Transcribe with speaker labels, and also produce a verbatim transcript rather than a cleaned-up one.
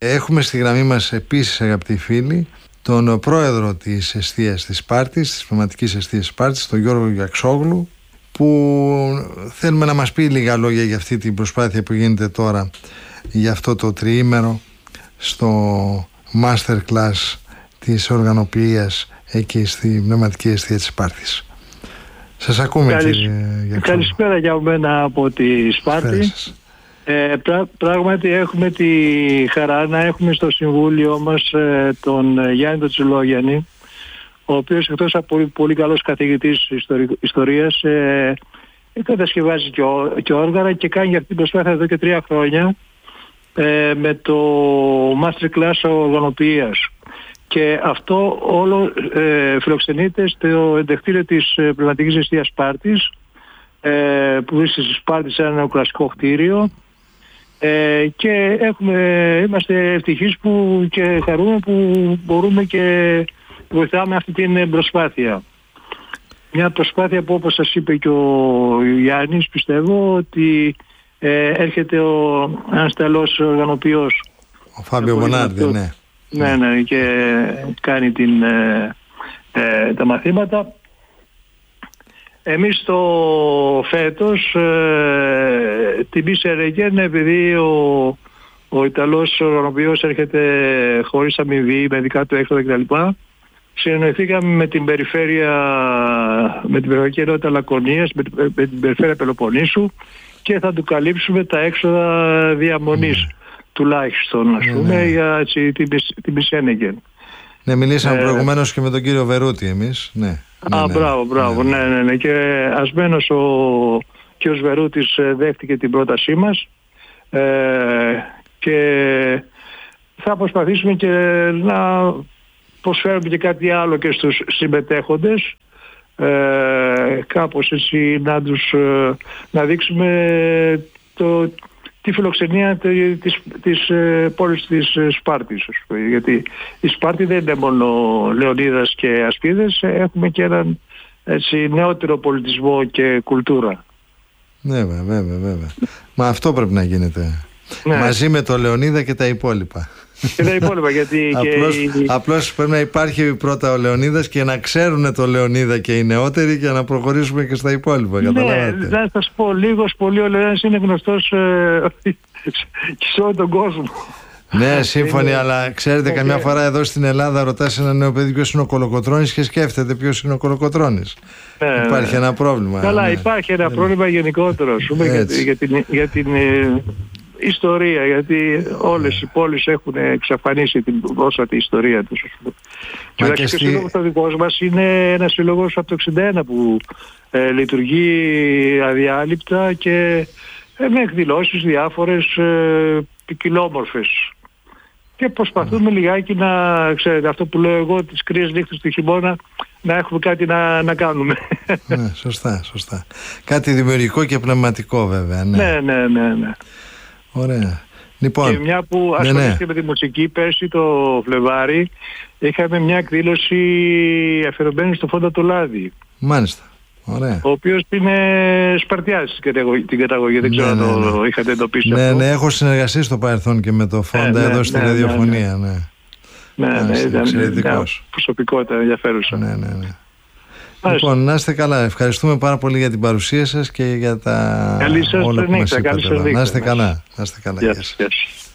Speaker 1: έχουμε στη γραμμή μας επίσης, αγαπητοί φίλοι, τον πρόεδρο της εστίας της Σπάρτης, της πνευματικής εστίας της Σπάρτης, τον Γιώργο Γιαξόγλου, που θέλουμε να μας πει λίγα λόγια για αυτή την προσπάθεια που γίνεται τώρα για αυτό το τριήμερο στο masterclass της οργανοποιίας εκεί στη πνευματική εστία της Σπάρτης. Σας ακούμε.
Speaker 2: Καλησ...
Speaker 1: κύριε Γιαξόγλου.
Speaker 2: Καλησπέρα για μένα από τη Σπάρτη. Ε, πρά, πράγματι έχουμε τη χαρά να έχουμε στο συμβούλιο μας ε, τον Γιάννη τον Τσιλόγιαννη, ο οποίος εκτός από πολύ, πολύ καλός καθηγητής ιστορι, ιστορίας ε, κατασκευάζει και, ό, και όργανα και κάνει αυτή την προσπάθεια εδώ και τρία χρόνια ε, με το Masterclass οργανοποιίας. Και αυτό όλο ε, φιλοξενείται στο εντεκτήριο της πνευματικής εστίας Σπάρτης, ε, που βρίσκεται στη Σπάρτη σε ένα νεοκλασικό κτίριο. Ε, και έχουμε, είμαστε ευτυχείς που και χαρούμε που μπορούμε και βοηθάμε αυτή την προσπάθεια. Μια προσπάθεια που, όπως σας είπε και ο Γιάννης, πιστεύω ότι ε, έρχεται ο ένας τελός οργανοποιός,
Speaker 1: ο Φάμπιο Μονάρντι, ναι.
Speaker 2: Ναι, ναι, και κάνει την, ε, ε, τα μαθήματα. Εμείς το φέτος ε, τιμήσαμε Ρεγέν, επειδή ο, ο Ιταλός οργανοποιός έρχεται χωρίς αμοιβή, με δικά του έξοδα κτλ. Συνεννοηθήκαμε με την περιφέρεια, με την περιφερειακή ενότητα Λακωνίας, με, με την περιφέρεια Πελοποννήσου και θα του καλύψουμε τα έξοδα διαμονής mm. τουλάχιστον, ας πούμε, mm. για έτσι, την, την Πισένεγεν.
Speaker 1: Ναι, μιλήσαμε ε, προηγουμένως και με τον κύριο Βερούτη εμείς, ναι.
Speaker 2: Α,
Speaker 1: ναι,
Speaker 2: μπράβο, μπράβο, ναι, ναι, ναι. Και ασμένος ο κ. Βερούτης δέχτηκε την πρότασή μας ε, και θα προσπαθήσουμε και να προσφέρουμε και κάτι άλλο και στους συμμετέχοντες, ε, κάπως έτσι να τους να δείξουμε το, τη φιλοξενία της, της ε, πόλης της Σπάρτης. Γιατί η Σπάρτη δεν είναι μόνο Λεωνίδας και Ασπίδες, έχουμε και έναν έτσι, νεότερο πολιτισμό και κουλτούρα.
Speaker 1: Ναι, βέβαια, βέβαια. Μα αυτό πρέπει να γίνεται. Ναι. Μαζί με το Λεωνίδα και τα υπόλοιπα.
Speaker 2: Και τα υπόλοιπα, γιατί
Speaker 1: απλώς,
Speaker 2: και...
Speaker 1: απλώς πρέπει να υπάρχει πρώτα ο Λεωνίδας και να ξέρουν το Λεωνίδα και οι νεότεροι για να προχωρήσουμε και στα υπόλοιπα.
Speaker 2: Ναι, θα σας πω, λίγος πολύ ο Λεωνίδας είναι γνωστός ε, σε όλο τον κόσμο.
Speaker 1: Ναι, σύμφωνοι, αλλά ξέρετε, καμιά φορά εδώ στην Ελλάδα ρωτάς ένα νέο παιδί ποιος είναι ο Κολοκοτρώνης και σκέφτεται ποιος είναι ο Κολοκοτρώνης. Ναι, υπάρχει ναι. ένα πρόβλημα.
Speaker 2: Καλά,
Speaker 1: ναι.
Speaker 2: υπάρχει ένα πρόβλημα γενικότερο, για, για την, για την ε, ιστορία, γιατί όλες οι πόλεις έχουν εξαφανίσει την πρόσφατη ιστορία τους. Και ο στη... σύλλογος ο δικός μας είναι ένας σύλλογος από το εξήντα ένα που ε, λειτουργεί αδιάλειπτα και ε, με εκδηλώσεις διάφορες ε, ποικιλόμορφες. Και προσπαθούμε mm. λιγάκι να, ξέρετε, αυτό που λέω εγώ, τις κρύες νύχτες του χειμώνα, να έχουμε κάτι να, να κάνουμε.
Speaker 1: Ναι, σωστά, σωστά. Κάτι δημιουργικό και πνευματικό βέβαια. Ναι,
Speaker 2: ναι, ναι, ναι. ναι.
Speaker 1: Ωραία. Λοιπόν,
Speaker 2: και μια που ασχολήθηκε ναι, ναι. με τη μουσική πέρσι το Φλεβάρι, είχαμε μια εκδήλωση αφιερωμένη στο Φόντα του Λάδι.
Speaker 1: Μάλιστα. Ωραία.
Speaker 2: Ο οποίος είναι Σπαρτιάς την καταγωγή, δεν ξέρω αν ναι, ναι, ναι. το είχατε εντοπίσει.
Speaker 1: Ναι,
Speaker 2: αυτό.
Speaker 1: ναι, έχω συνεργαστεί στο παρελθόν και με το Φόντα ε, εδώ ναι, στη ναι, ραδιοφωνία. Ναι, ναι.
Speaker 2: ναι, ναι, ήταν μια προσωπικότητα ενδιαφέρουσα.
Speaker 1: Ναι, ναι, ναι. Λοιπόν, να είστε καλά. Ευχαριστούμε πάρα πολύ για την παρουσία σας και για τα
Speaker 2: καλή σας
Speaker 1: όλα που μας είπατε.
Speaker 2: καλή σας
Speaker 1: να είστε καλά. Να είστε καλά.
Speaker 2: Yes, yes.